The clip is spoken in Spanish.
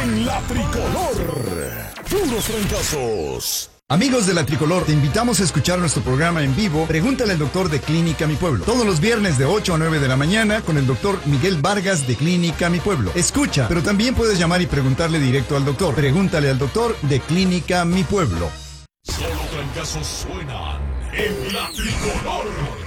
en La Tricolor. Puros trancazos. Amigos de La Tricolor, te invitamos a escuchar nuestro programa en vivo, Pregúntale al Doctor de Clínica Mi Pueblo. Todos los viernes de 8 a 9 de la mañana con el doctor Miguel Vargas de Clínica Mi Pueblo. Escucha, pero también puedes llamar y preguntarle directo al doctor. Pregúntale al doctor de Clínica Mi Pueblo. Solo trancazos suenan en La Tricolor.